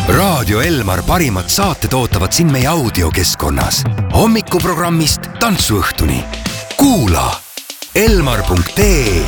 Raadio Elmar parimad saated ootavad sind meie audiokeskkonnas. Hommikuprogrammist tantsuõhtuni. Kuula elmar.ee